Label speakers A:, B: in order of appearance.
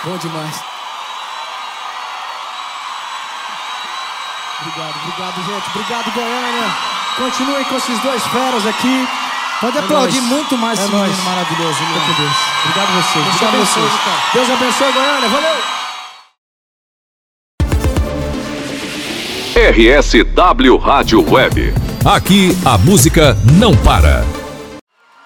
A: Bom demais. Obrigado, gente. Obrigado, Goiânia. Continuem com esses dois feras aqui.
B: Pode aplaudir muito mais esse menino maravilhoso.
A: Com Deus. Obrigado a vocês.
B: Deus abençoe, então.
A: Deus abençoe, Goiânia. Valeu!
C: RSW Rádio Web. Aqui a música não para.